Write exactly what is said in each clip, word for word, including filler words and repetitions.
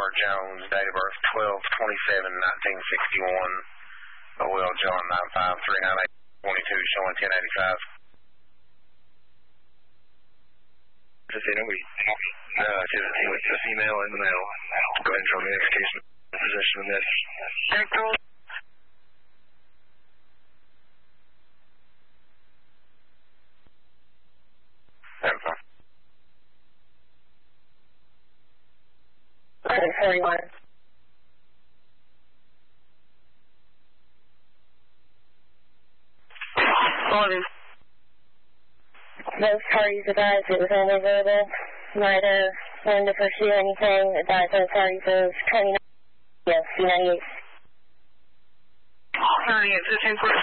Jones, date of birth twelve twenty-seven nineteen sixty-one. O L John nine five three nine eight twenty-two, showing ten eighty-five. Just in a week. Uh, with this email in the mail. Go ahead and show me the execution position in this. Control. That's fine. Okay, forty-one. Morning. Both parties advised it was only verbal. Neither wanted to pursue anything. Advised both parties of twenty-nine. Yes, C ninety-eight. ninety-eight, fifteen forty.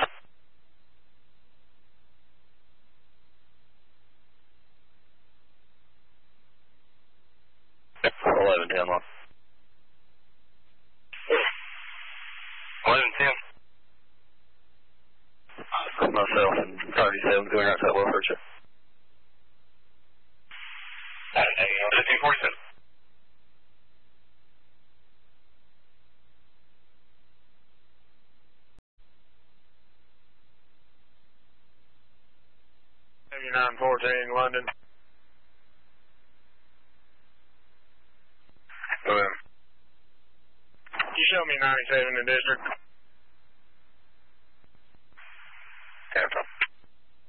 eleven ten one. eleven ten. Myself and thirty-seven going right to that welfare check. fifteen forty-seven. seventy-nine fourteen, London. Go ahead. You show me ninety-seven in the district.